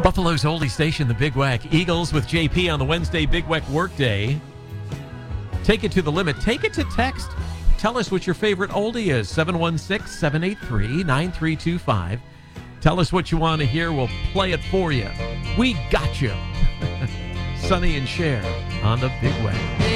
Buffalo's oldie station, the Big Wack Eagles with JP on the Wednesday Big Wack Workday. Take it to the limit. Take it to text. Tell us what your favorite oldie is. 716-783-9325. Tell us what you want to hear. We'll play it for you. We got you. Sonny and Cher on the Big Wack.